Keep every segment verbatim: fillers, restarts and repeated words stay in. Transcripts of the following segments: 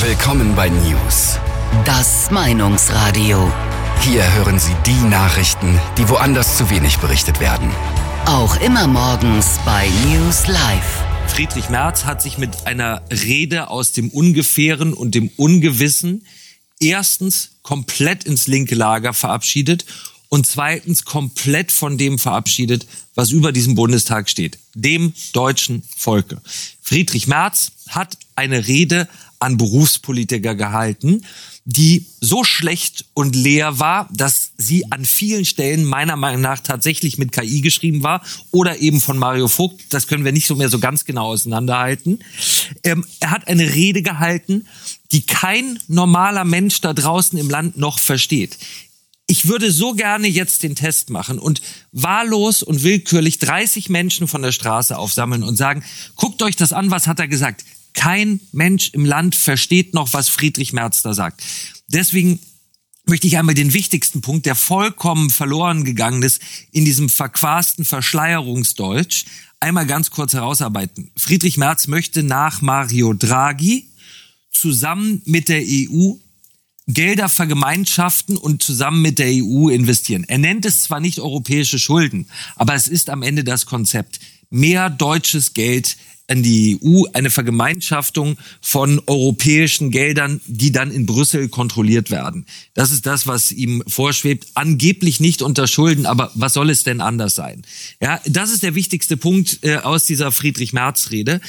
Willkommen bei News. Das Meinungsradio. Hier hören Sie die Nachrichten, die woanders zu wenig berichtet werden. Auch immer morgens bei News Live. Friedrich Merz hat sich mit einer Rede aus dem Ungefähren und dem Ungewissen erstens komplett ins linke Lager verabschiedet und zweitens komplett von dem verabschiedet, was über diesem Bundestag steht, dem deutschen Volke. Friedrich Merz hat eine Rede an Berufspolitiker gehalten, die so schlecht und leer war, dass sie an vielen Stellen meiner Meinung nach tatsächlich mit K I geschrieben war oder eben von Mario Vogt. Das können wir nicht so mehr so ganz genau auseinanderhalten. Ähm, er hat eine Rede gehalten, die kein normaler Mensch da draußen im Land noch versteht. Ich würde so gerne jetzt den Test machen und wahllos und willkürlich dreißig Menschen von der Straße aufsammeln und sagen, guckt euch das an, was hat er gesagt? Kein Mensch im Land versteht noch, was Friedrich Merz da sagt. Deswegen möchte ich einmal den wichtigsten Punkt, der vollkommen verloren gegangen ist in diesem verquasten Verschleierungsdeutsch, einmal ganz kurz herausarbeiten. Friedrich Merz möchte nach Mario Draghi zusammen mit der E U Gelder vergemeinschaften und zusammen mit der E U investieren. Er nennt es zwar nicht europäische Schulden, aber es ist am Ende das Konzept. Mehr deutsches Geld an die E U, eine Vergemeinschaftung von europäischen Geldern, die dann in Brüssel kontrolliert werden. Das ist das, was ihm vorschwebt. Angeblich nicht unter Schulden, aber was soll es denn anders sein? Ja, das ist der wichtigste Punkt äh, aus dieser Friedrich-Merz-Rede.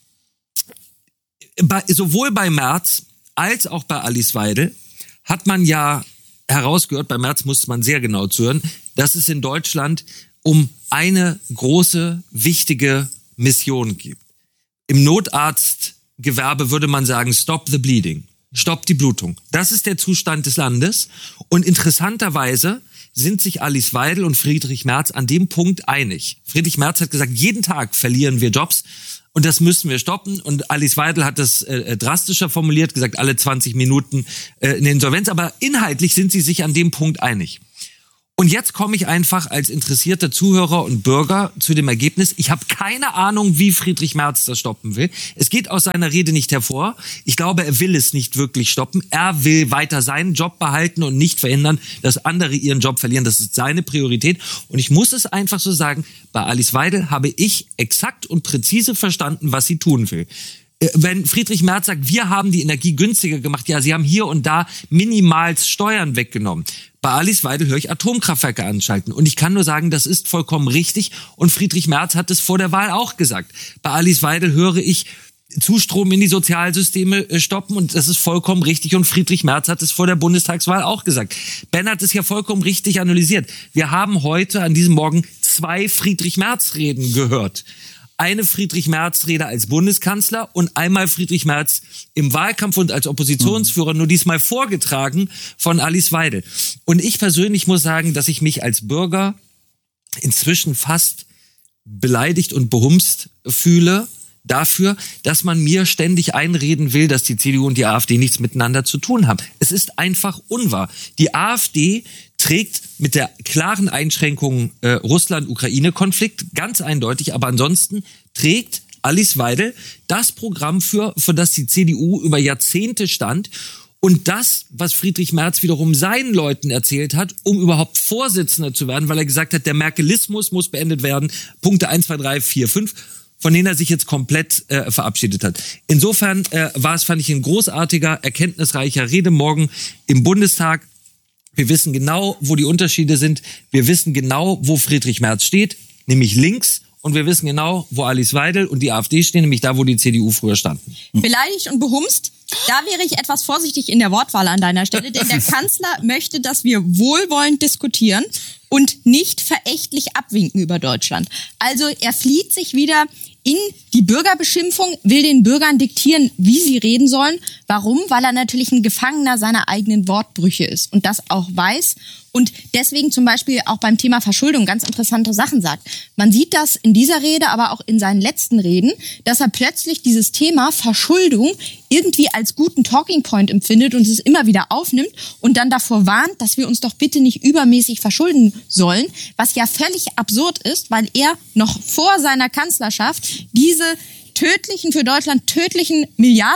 Bei, sowohl bei Merz als auch bei Alice Weidel hat man ja herausgehört, bei Merz musste man sehr genau zuhören, dass es in Deutschland um eine große, wichtige Mission geht. Im Notarztgewerbe würde man sagen, stop the bleeding, stop die Blutung. Das ist der Zustand des Landes. Und interessanterweise sind sich Alice Weidel und Friedrich Merz an dem Punkt einig. Friedrich Merz hat gesagt, jeden Tag verlieren wir Jobs und das müssen wir stoppen. Und Alice Weidel hat das äh, drastischer formuliert, gesagt, alle zwanzig Minuten äh, eine Insolvenz. Aber inhaltlich sind sie sich an dem Punkt einig. Und jetzt komme ich einfach als interessierter Zuhörer und Bürger zu dem Ergebnis, ich habe keine Ahnung, wie Friedrich Merz das stoppen will. Es geht aus seiner Rede nicht hervor. Ich glaube, er will es nicht wirklich stoppen. Er will weiter seinen Job behalten und nicht verhindern, dass andere ihren Job verlieren. Das ist seine Priorität. Und ich muss es einfach so sagen, bei Alice Weidel habe ich exakt und präzise verstanden, was sie tun will. Wenn Friedrich Merz sagt, wir haben die Energie günstiger gemacht, ja, sie haben hier und da minimals Steuern weggenommen. Bei Alice Weidel höre ich Atomkraftwerke anschalten. Und ich kann nur sagen, das ist vollkommen richtig. Und Friedrich Merz hat es vor der Wahl auch gesagt. Bei Alice Weidel höre ich Zustrom in die Sozialsysteme stoppen. Und das ist vollkommen richtig. Und Friedrich Merz hat es vor der Bundestagswahl auch gesagt. Ben hat es ja vollkommen richtig analysiert. Wir haben heute an diesem Morgen zwei Friedrich-Merz-Reden gehört. Eine Friedrich-Merz-Rede als Bundeskanzler und einmal Friedrich Merz im Wahlkampf und als Oppositionsführer, nur diesmal vorgetragen von Alice Weidel. Und ich persönlich muss sagen, dass ich mich als Bürger inzwischen fast beleidigt und behumst fühle dafür, dass man mir ständig einreden will, dass die C D U und die AfD nichts miteinander zu tun haben. Es ist einfach unwahr. Die AfD trägt mit der klaren Einschränkung äh, Russland-Ukraine-Konflikt ganz eindeutig, aber ansonsten trägt Alice Weidel das Programm für, für das die C D U über Jahrzehnte stand und das, was Friedrich Merz wiederum seinen Leuten erzählt hat, um überhaupt Vorsitzender zu werden, weil er gesagt hat, der Merkelismus muss beendet werden, Punkte eins, zwei, drei, vier, fünf, von denen er sich jetzt komplett äh, verabschiedet hat. Insofern äh, war es, fand ich, ein großartiger, erkenntnisreicher Rede morgen im Bundestag. Wir wissen genau, wo die Unterschiede sind. Wir wissen genau, wo Friedrich Merz steht, nämlich links. Und wir wissen genau, wo Alice Weidel und die AfD stehen, nämlich da, wo die C D U früher standen. Beleidigt und behumst? Da wäre ich etwas vorsichtig in der Wortwahl an deiner Stelle, denn der Kanzler möchte, dass wir wohlwollend diskutieren und nicht verächtlich abwinken über Deutschland. Also er flieht sich wieder in die Bürgerbeschimpfung, will den Bürgern diktieren, wie sie reden sollen. Warum? Weil er natürlich ein Gefangener seiner eigenen Wortbrüche ist und das auch weiß und deswegen zum Beispiel auch beim Thema Verschuldung ganz interessante Sachen sagt. Man sieht das in dieser Rede, aber auch in seinen letzten Reden, dass er plötzlich dieses Thema Verschuldung irgendwie als guten Talking Point empfindet und es immer wieder aufnimmt und dann davor warnt, dass wir uns doch bitte nicht übermäßig verschulden sollen, was ja völlig absurd ist, weil er noch vor seiner Kanzlerschaft diese tödlichen, für Deutschland tödlichen Milliarden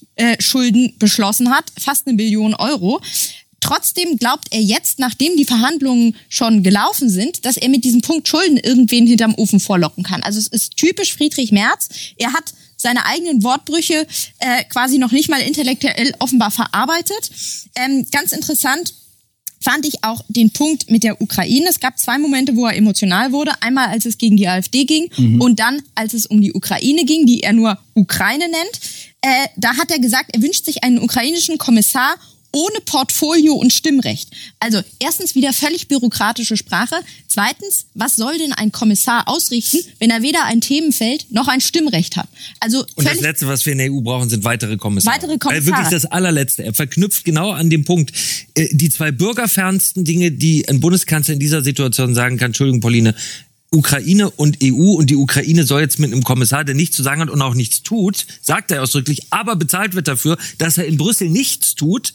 äh, Schulden beschlossen hat, fast eine Billion Euro. Trotzdem glaubt er jetzt, nachdem die Verhandlungen schon gelaufen sind, dass er mit diesem Punkt Schulden irgendwen hinterm Ofen vorlocken kann. Also es ist typisch Friedrich Merz. Er hat seine eigenen Wortbrüche äh, quasi noch nicht mal intellektuell offenbar verarbeitet. Ähm, ganz interessant fand ich auch den Punkt mit der Ukraine. Es gab zwei Momente, wo er emotional wurde. Einmal, als es gegen die AfD ging mhm. und dann, als es um die Ukraine ging, die er nur Ukraine nennt. Äh, da hat er gesagt, er wünscht sich einen ukrainischen Kommissar ohne Portfolio und Stimmrecht. Also erstens wieder völlig bürokratische Sprache. Zweitens, was soll denn ein Kommissar ausrichten, wenn er weder ein Themenfeld noch ein Stimmrecht hat? Also und das Letzte, was wir in der E U brauchen, sind weitere Kommissare. Weitere Kommissare. Also wirklich das allerletzte. Er verknüpft genau an dem Punkt äh, die zwei bürgerfernsten Dinge, die ein Bundeskanzler in dieser Situation sagen kann. Entschuldigung, Pauline, Ukraine und E U, und die Ukraine soll jetzt mit einem Kommissar, der nichts zu sagen hat und auch nichts tut, sagt er ausdrücklich, aber bezahlt wird dafür, dass er in Brüssel nichts tut.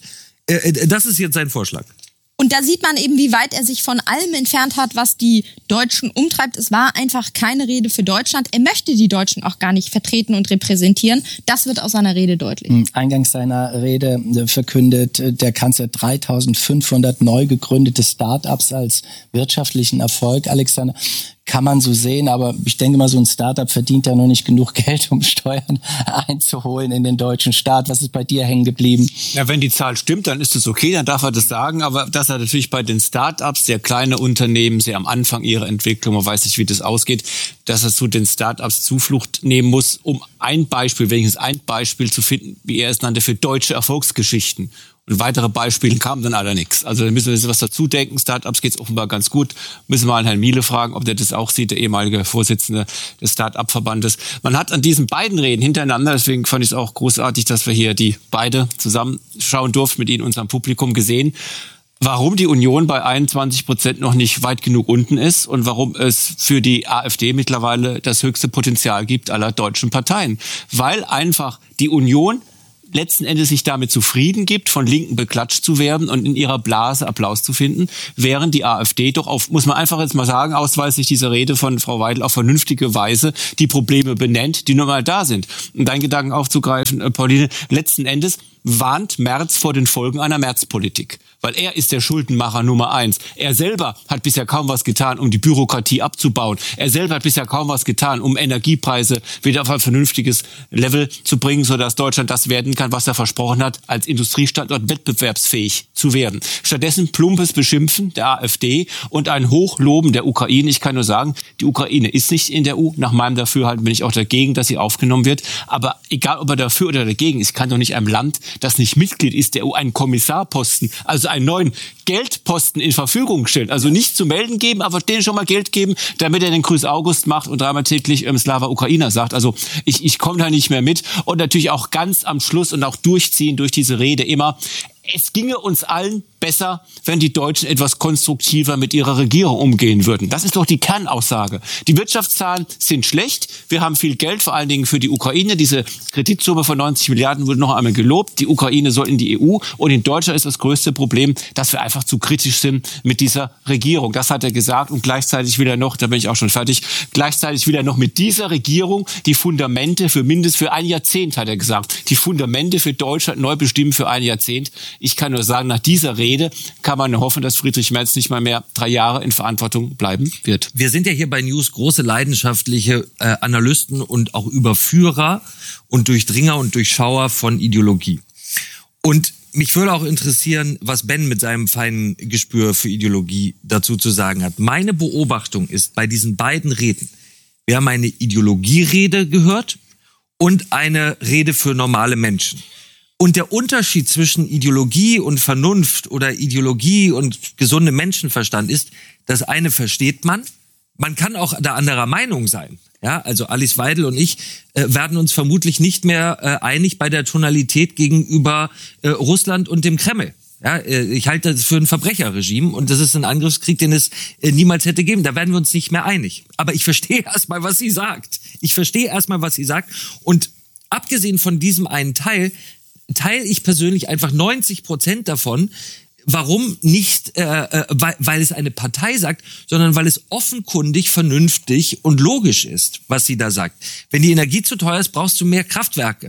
Das ist jetzt sein Vorschlag. Und da sieht man eben, wie weit er sich von allem entfernt hat, was die Deutschen umtreibt. Es war einfach keine Rede für Deutschland. Er möchte die Deutschen auch gar nicht vertreten und repräsentieren. Das wird aus seiner Rede deutlich. Eingangs seiner Rede verkündet der Kanzler dreitausendfünfhundert neu gegründete Start-ups als wirtschaftlichen Erfolg. Alexander, kann man so sehen, aber ich denke mal, so ein Start-up verdient ja noch nicht genug Geld, um Steuern einzuholen in den deutschen Staat. Was ist bei dir hängen geblieben? Ja, wenn die Zahl stimmt, dann ist es okay, dann darf er das sagen. Aber dass er natürlich bei den Start-ups, sehr kleine Unternehmen, sehr am Anfang ihrer Entwicklung, man weiß nicht, wie das ausgeht, dass er zu den Start-ups Zuflucht nehmen muss, um ein Beispiel, wenigstens ein Beispiel zu finden, wie er es nannte, für deutsche Erfolgsgeschichten. Und weitere Beispiele kamen dann alle nichts. Also da müssen wir jetzt was dazu denken. Startups geht's offenbar ganz gut. Müssen wir mal Herrn Miele fragen, ob der das auch sieht, der ehemalige Vorsitzende des Start-up-Verbandes. Man hat an diesen beiden Reden hintereinander, deswegen fand ich es auch großartig, dass wir hier die beide zusammenschauen durften mit Ihnen, unserem Publikum, gesehen, warum die Union bei einundzwanzig Prozent noch nicht weit genug unten ist und warum es für die AfD mittlerweile das höchste Potenzial gibt aller deutschen Parteien. Weil einfach die Union letzten Endes sich damit zufrieden gibt, von Linken beklatscht zu werden und in ihrer Blase Applaus zu finden, während die AfD doch auf, muss man einfach jetzt mal sagen, ausweislich dieser Rede von Frau Weidel auf vernünftige Weise die Probleme benennt, die nun mal da sind. Um deinen Gedanken aufzugreifen, Pauline, letzten Endes warnt Merz vor den Folgen einer Merz-Politik. Weil er ist der Schuldenmacher Nummer eins. Er selber hat bisher kaum was getan, um die Bürokratie abzubauen. Er selber hat bisher kaum was getan, um Energiepreise wieder auf ein vernünftiges Level zu bringen, sodass Deutschland das werden kann, was er versprochen hat, als Industriestandort wettbewerbsfähig zu werden. Stattdessen plumpes Beschimpfen der AfD und ein Hochloben der Ukraine. Ich kann nur sagen, die Ukraine ist nicht in der E U. Nach meinem Dafürhalten bin ich auch dagegen, dass sie aufgenommen wird. Aber egal, ob er dafür oder dagegen ist, kann doch nicht einem Land, das nicht Mitglied ist der E U, einen Kommissarposten, also einen neuen Geldposten in Verfügung stellen. Also nicht zu melden geben, aber denen schon mal Geld geben, damit er den Grüß August macht und dreimal täglich ähm, Slava Ukrainer sagt. Also ich, ich komme da nicht mehr mit. Und natürlich auch ganz am Schluss und auch durchziehen durch diese Rede immer, es ginge uns allen besser, wenn die Deutschen etwas konstruktiver mit ihrer Regierung umgehen würden. Das ist doch die Kernaussage. Die Wirtschaftszahlen sind schlecht. Wir haben viel Geld, vor allen Dingen für die Ukraine. Diese Kreditsumme von neunzig Milliarden wurde noch einmal gelobt. Die Ukraine soll in die E U. Und in Deutschland ist das größte Problem, dass wir einfach zu kritisch sind mit dieser Regierung. Das hat er gesagt. Und gleichzeitig will er noch, da bin ich auch schon fertig, gleichzeitig will er noch mit dieser Regierung die Fundamente für mindestens für ein Jahrzehnt, hat er gesagt, die Fundamente für Deutschland neu bestimmen für ein Jahrzehnt. Ich kann nur sagen, nach dieser Rede kann man hoffen, dass Friedrich Merz nicht mal mehr drei Jahre in Verantwortung bleiben wird. Wir sind ja hier bei News große leidenschaftliche äh, Analysten und auch Überführer und Durchdringer und Durchschauer von Ideologie. Und mich würde auch interessieren, was Ben mit seinem feinen Gespür für Ideologie dazu zu sagen hat. Meine Beobachtung ist bei diesen beiden Reden, wir haben eine Ideologierede gehört und eine Rede für normale Menschen. Und der Unterschied zwischen Ideologie und Vernunft oder Ideologie und gesundem Menschenverstand ist, das eine versteht man, man kann auch da anderer Meinung sein. Ja, also Alice Weidel und ich äh, werden uns vermutlich nicht mehr äh, einig bei der Tonalität gegenüber äh, Russland und dem Kreml. Ja, äh, ich halte das für ein Verbrecherregime und das ist ein Angriffskrieg, den es äh, niemals hätte gegeben. Da werden wir uns nicht mehr einig. Aber ich verstehe erstmal, was sie sagt. Ich verstehe erstmal, was sie sagt. Und abgesehen von diesem einen Teil teile ich persönlich einfach neunzig Prozent davon. Warum nicht, äh, weil, weil es eine Partei sagt, sondern weil es offenkundig, vernünftig und logisch ist, was sie da sagt. Wenn die Energie zu teuer ist, brauchst du mehr Kraftwerke.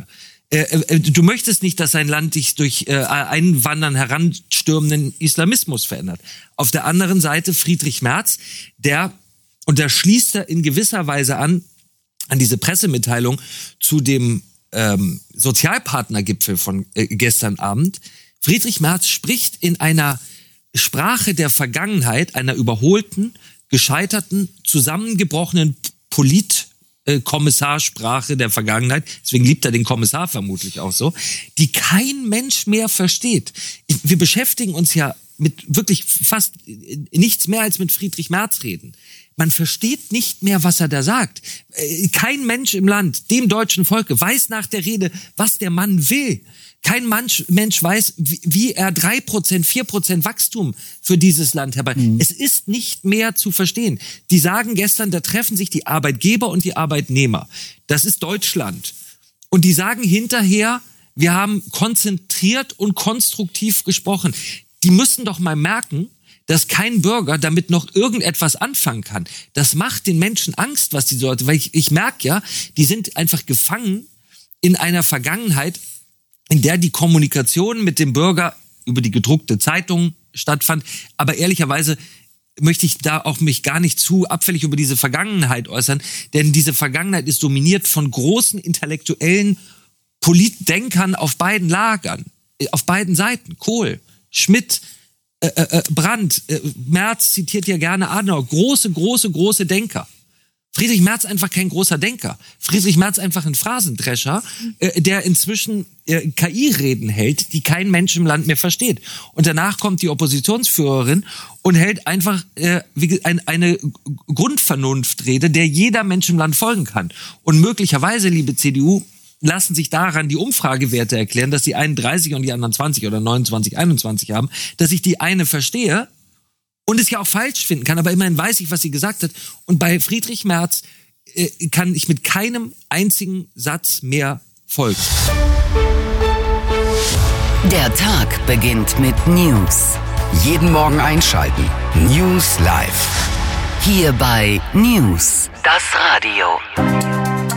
Äh, äh, du möchtest nicht, dass ein Land dich durch äh, Einwandern heranstürmenden Islamismus verändert. Auf der anderen Seite Friedrich Merz, der, und da schließt er in gewisser Weise an, an diese Pressemitteilung zu dem ähm, Sozialpartnergipfel von äh, gestern Abend. Friedrich Merz spricht in einer Sprache der Vergangenheit, einer überholten, gescheiterten, zusammengebrochenen Polit- Kommissarsprache der Vergangenheit, deswegen liebt er den Kommissar vermutlich auch so, die kein Mensch mehr versteht. Wir beschäftigen uns ja mit wirklich fast nichts mehr als mit Friedrich Merz reden. Man versteht nicht mehr, was er da sagt. Kein Mensch im Land, dem deutschen Volke, weiß nach der Rede, was der Mann will. Kein Mensch, Mensch weiß, wie, wie er drei Prozent, vier Prozent Wachstum für dieses Land herbei. Mhm. Es ist nicht mehr zu verstehen. Die sagen gestern, da treffen sich die Arbeitgeber und die Arbeitnehmer. Das ist Deutschland. Und die sagen hinterher, wir haben konzentriert und konstruktiv gesprochen. Die müssen doch mal merken, dass kein Bürger damit noch irgendetwas anfangen kann. Das macht den Menschen Angst, was die Leute, weil ich, ich merke ja, die sind einfach gefangen in einer Vergangenheit, in der die Kommunikation mit dem Bürger über die gedruckte Zeitung stattfand. Aber ehrlicherweise möchte ich da auch mich gar nicht zu abfällig über diese Vergangenheit äußern, denn diese Vergangenheit ist dominiert von großen intellektuellen Politdenkern auf beiden Lagern, auf beiden Seiten. Kohl, Schmidt, äh, äh, Brandt, äh, Merz zitiert ja gerne Adenauer, große, große, große Denker. Friedrich Merz einfach kein großer Denker. Friedrich Merz einfach ein Phrasendrescher, äh, der inzwischen äh, K I-Reden hält, die kein Mensch im Land mehr versteht. Und danach kommt die Oppositionsführerin und hält einfach äh, wie, ein, eine Grundvernunftrede, der jeder Mensch im Land folgen kann. Und möglicherweise, liebe C D U, lassen sich daran die Umfragewerte erklären, dass die einen dreißig und die anderen zwanzig oder neunundzwanzig, einundzwanzig haben, dass ich die eine verstehe und es ja auch falsch finden kann, aber immerhin weiß ich, was sie gesagt hat. Und bei Friedrich Merz äh, kann ich mit keinem einzigen Satz mehr folgen. Der Tag beginnt mit News. Jeden Morgen einschalten. News Live. Hier bei News, das Radio.